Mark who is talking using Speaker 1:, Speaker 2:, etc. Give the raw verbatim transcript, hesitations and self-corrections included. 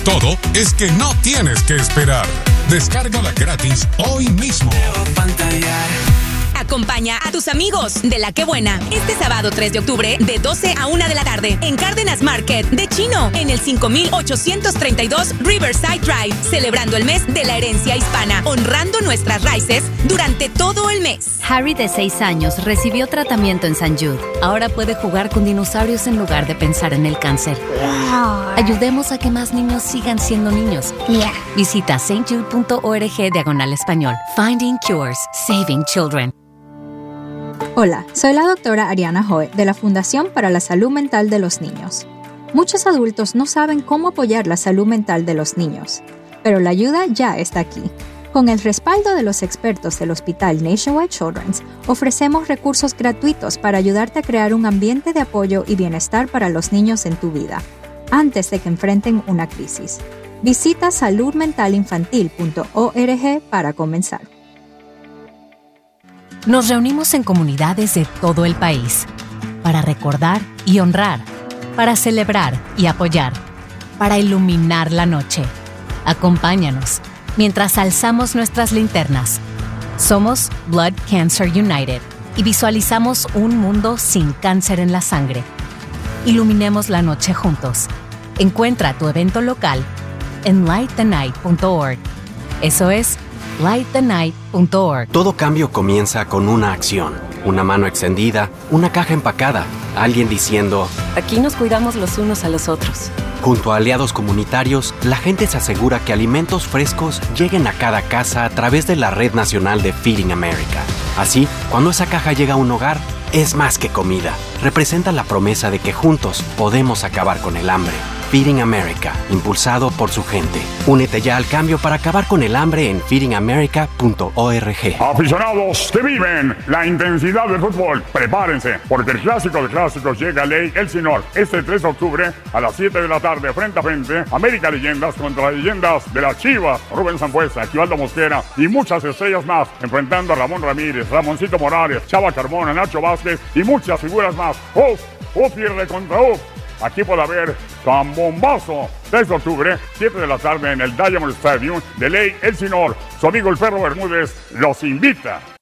Speaker 1: Todo es que no tienes que esperar. Descárgala gratis hoy mismo.
Speaker 2: Acompaña a tus amigos de La Qué Buena este sábado tres de octubre de doce a una de la tarde en Cárdenas Market de Chino en el cinco mil ochocientos treinta y dos Riverside Drive, celebrando el mes de la herencia hispana, honrando nuestras raíces durante todo el mes.
Speaker 3: Harry, de seis años, recibió tratamiento en Saint Jude. Ahora puede jugar con dinosaurios en lugar de pensar en el cáncer. Ayudemos a que más niños sigan siendo niños.
Speaker 4: Yeah.
Speaker 3: Visita saintjude punto org diagonal español. Finding Cures, Saving Children.
Speaker 5: Hola, soy la doctora Ariana Hoy de la Fundación para la Salud Mental de los Niños. Muchos adultos no saben cómo apoyar la salud mental de los niños, pero la ayuda ya está aquí. Con el respaldo de los expertos del Hospital Nationwide Children's, ofrecemos recursos gratuitos para ayudarte a crear un ambiente de apoyo y bienestar para los niños en tu vida, antes de que enfrenten una crisis. Visita salud mental infantil punto org para comenzar.
Speaker 3: Nos reunimos en comunidades de todo el país para recordar y honrar, para celebrar y apoyar, para iluminar la noche. Acompáñanos mientras alzamos nuestras linternas. Somos Blood Cancer United y visualizamos un mundo sin cáncer en la sangre. Iluminemos la noche juntos. Encuentra tu evento local en light the night punto org. Eso es light the night punto org.
Speaker 6: Todo cambio comienza con una acción. Una mano extendida, una caja empacada, alguien diciendo:
Speaker 3: aquí nos cuidamos los unos a los otros.
Speaker 6: Junto a aliados comunitarios, la gente se asegura que alimentos frescos lleguen a cada casa a través de la Red Nacional de Feeding America. Así, cuando esa caja llega a un hogar, es más que comida. Representa la promesa de que juntos podemos acabar con el hambre. Feeding America, impulsado por su gente. Únete ya al cambio para acabar con el hambre en feeding america punto org.
Speaker 7: Aficionados que viven la intensidad del fútbol, prepárense, porque el clásico de clásicos llega a Ley Elsinore este tres de octubre a las siete de la tarde, frente a frente. América Leyendas contra Leyendas de las Chivas. Rubén Sambuesa, Equivaldo Mosquera y muchas estrellas más, enfrentando a Ramón Ramírez, Ramoncito Morales, Chava Carmona, Nacho Vázquez y muchas figuras más. Uf, Uf pierde contra Uf. Aquí puede haber tan bombazo. tres de octubre, siete de la tarde en el Diamond Stadium de Ley Elsinore. Su amigo el Perro Bermúdez los invita.